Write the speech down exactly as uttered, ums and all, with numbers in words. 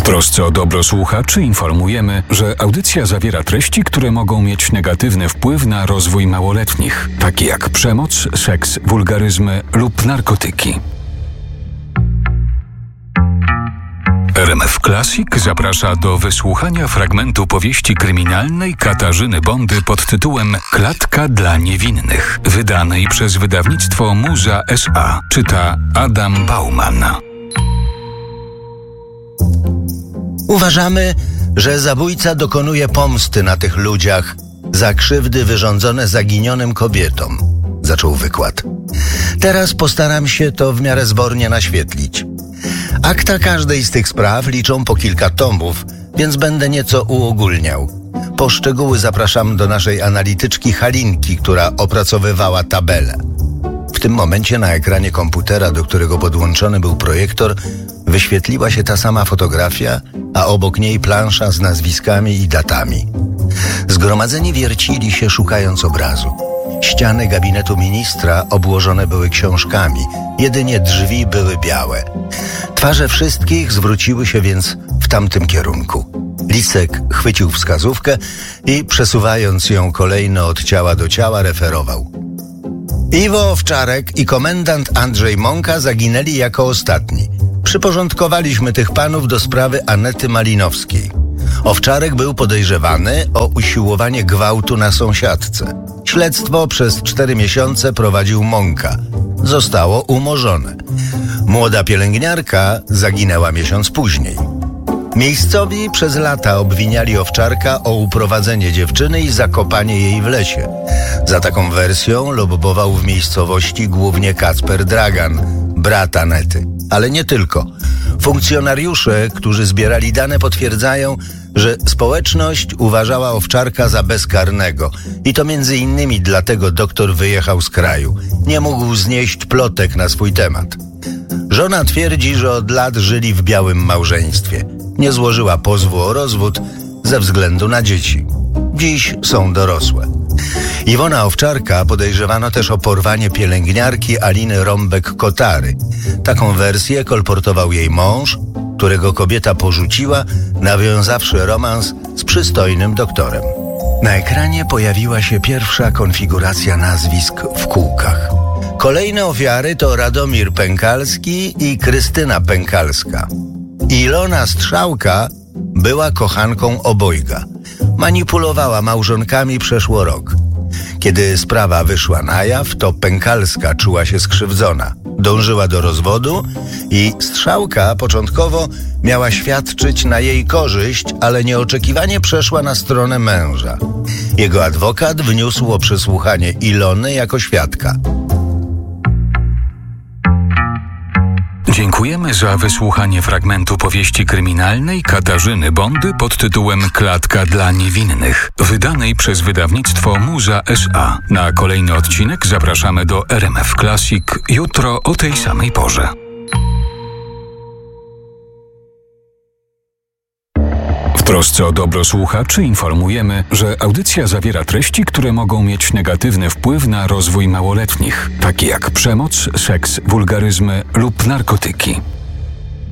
trosce o dobro słuchaczy informujemy, że audycja zawiera treści, które mogą mieć negatywny wpływ na rozwój małoletnich, takie jak przemoc, seks, wulgaryzmy lub narkotyki. R M F Classic zaprasza do wysłuchania fragmentu powieści kryminalnej Katarzyny Bondy pod tytułem Klatka dla niewinnych, wydanej przez wydawnictwo Muza S A. Czyta Adam Bauman. Uważamy, że zabójca dokonuje pomsty na tych ludziach za krzywdy wyrządzone zaginionym kobietom, zaczął wykład. Teraz postaram się to w miarę zbornie naświetlić. Akta każdej z tych spraw liczą po kilka tomów, więc będę nieco uogólniał. Po szczegóły zapraszam do naszej analityczki Halinki, która opracowywała tabelę. W tym momencie na ekranie komputera, do którego podłączony był projektor, wyświetliła się ta sama fotografia, a obok niej plansza z nazwiskami i datami. Zgromadzeni wiercili się, szukając obrazu. Ściany gabinetu ministra obłożone były książkami, jedynie drzwi były białe. Twarze wszystkich zwróciły się więc w tamtym kierunku. Lisek chwycił wskazówkę i przesuwając ją kolejno od ciała do ciała referował. Iwo Owczarek i komendant Andrzej Mąka zaginęli jako ostatni. Przyporządkowaliśmy tych panów do sprawy Anety Malinowskiej. Owczarek był podejrzewany o usiłowanie gwałtu na sąsiadce. Śledztwo przez cztery miesiące prowadził Mąka. Zostało umorzone. Młoda pielęgniarka zaginęła miesiąc później. Miejscowi przez lata obwiniali Owczarka o uprowadzenie dziewczyny i zakopanie jej w lesie. Za taką wersją lobbował w miejscowości głównie Kacper Dragan, brat Anety. Ale nie tylko. Funkcjonariusze, którzy zbierali dane, potwierdzają, że społeczność uważała Owczarka za bezkarnego. I to między innymi dlatego doktor wyjechał z kraju. Nie mógł znieść plotek na swój temat. Żona twierdzi, że od lat żyli w białym małżeństwie. Nie złożyła pozwu o rozwód ze względu na dzieci. Dziś są dorosłe. Iwona Owczarka podejrzewano też o porwanie pielęgniarki Aliny Rąbek-Kotary. Taką wersję kolportował jej mąż, którego kobieta porzuciła, nawiązawszy romans z przystojnym doktorem. Na ekranie pojawiła się pierwsza konfiguracja nazwisk w kółkach. Kolejne ofiary to Radomir Pękalski i Krystyna Pękalska. Ilona Strzałka była kochanką obojga. Manipulowała małżonkami przeszło rok. Kiedy sprawa wyszła na jaw, to Pękalska czuła się skrzywdzona. Dążyła do rozwodu i Strzałka początkowo miała świadczyć na jej korzyść, ale nieoczekiwanie przeszła na stronę męża. Jego adwokat wniósł o przesłuchanie Ilony jako świadka. Dziękujemy za wysłuchanie fragmentu powieści kryminalnej Katarzyny Bondy pod tytułem Klatka dla niewinnych, wydanej przez wydawnictwo Muza S A. Na kolejny odcinek zapraszamy do R M F Classic jutro o tej samej porze. W trosce o dobro słuchaczy informujemy, że audycja zawiera treści, które mogą mieć negatywny wpływ na rozwój małoletnich, takie jak przemoc, seks, wulgaryzmy lub narkotyki.